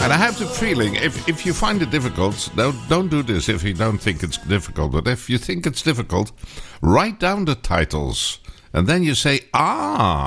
And I have the feeling, if you find it difficult, don't do this if you don't think it's difficult. But if you think it's difficult, write down the titles. And then you say, ah.